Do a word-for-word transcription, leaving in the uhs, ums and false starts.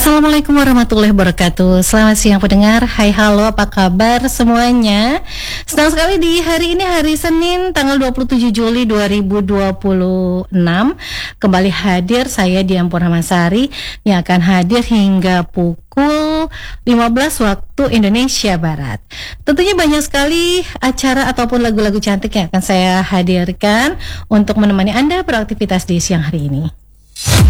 Assalamualaikum warahmatullahi wabarakatuh. Selamat siang pendengar. Hai halo, apa kabar semuanya? Senang sekali di hari ini, hari Senin tanggal dua puluh tujuh Juli dua ribu dua puluh enam kembali hadir saya Dian Purnamasari yang akan hadir hingga pukul lima belas waktu Indonesia Barat. Tentunya banyak sekali acara ataupun lagu-lagu cantik yang akan saya hadirkan untuk menemani Anda beraktivitas di siang hari ini.